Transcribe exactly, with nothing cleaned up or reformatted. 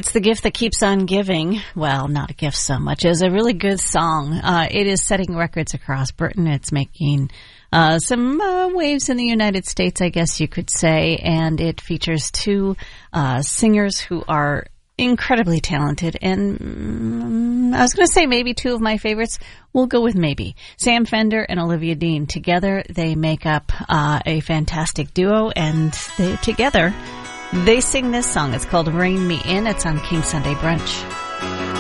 It's the gift that keeps on giving. Well, not a gift so much as a really good song. Uh, it is setting records across Britain. It's making uh, some uh, waves in the United States, I guess you could say. And it features two uh, singers who are incredibly talented. And mm, I was going to say maybe two of my favorites. We'll go with maybe. Sam Fender and Olivia Dean. Together, they make up uh, a fantastic duo. And they, together... they sing this song. It's called Rein Me In. It's on King Sunday Brunch.